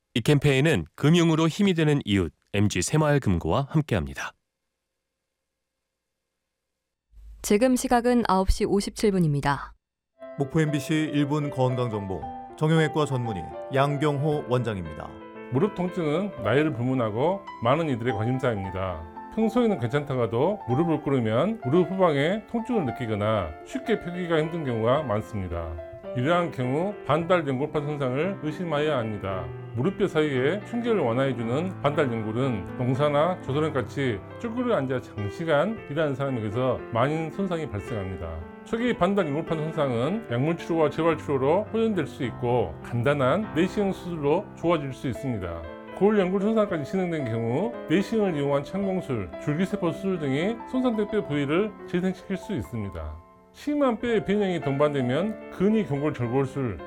이 캠페인은 금융으로 힘이 되는 이웃 MG 새마을금고와 함께합니다. 지금 시각은 9시 57분입니다. 목포 MBC 1분 건강정보 정형외과 전문의 양병호 원장입니다. 무릎 통증은 나이를 불문하고 많은 이들의 관심사입니다. 평소에는 괜찮다가도 무릎을 꿇으면 무릎 후방에 통증을 느끼거나 쉽게 펴기가 힘든 경우가 많습니다. 이러한 경우 반달 연골판 손상을 의심해야 합니다. 무릎뼈 사이에 충격을 완화해주는 반달 연골은 농사나 조선행같이 쭈그려 앉아 장시간 일하는 사람에게서 많은 손상이 발생합니다. 초기 반달 연골판 손상은 약물치료와 재활치료로 호전될 수 있고 간단한 내시경 수술로 좋아질 수 있습니다. 골 연골 손상까지 진행된 경우 내시경을 이용한 창공술, 줄기세포 수술 등이 손상된 뼈 부위를 재생시킬 수 있습니다. 심한 뼈의 변형이 동반되면 근위 경골 절골술,